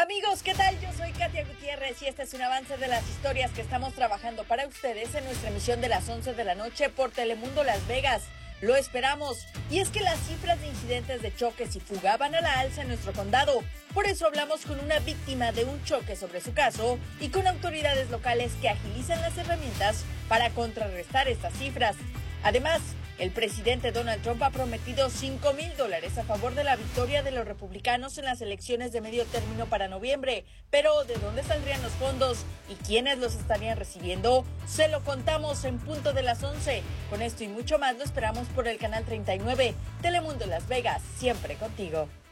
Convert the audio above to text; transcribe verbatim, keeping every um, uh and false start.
Amigos, ¿qué tal? Yo soy Katia Gutiérrez y este es un avance de las historias que estamos trabajando para ustedes en nuestra emisión de las once de la noche por Telemundo Las Vegas. Lo esperamos. Y es que las cifras de incidentes de choques y fuga van a la alza en nuestro condado. Por eso hablamos con una víctima de un choque sobre su caso y con autoridades locales que agilizan las herramientas para contrarrestar estas cifras. Además, el presidente Donald Trump ha prometido cinco mil dólares a favor de la victoria de los republicanos en las elecciones de medio término para noviembre. Pero, ¿de dónde saldrían los fondos y quiénes los estarían recibiendo? Se lo contamos en punto de las once. Con esto y mucho más lo esperamos por el canal treinta y nueve. Telemundo Las Vegas, siempre contigo.